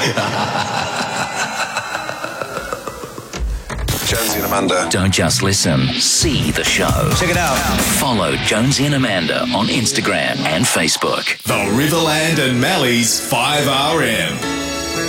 Jonesy and Amanda. Don't just listen, see the show. Check it out. Follow Jonesy and Amanda on Instagram and Facebook. The Riverland and Malleys 5RM.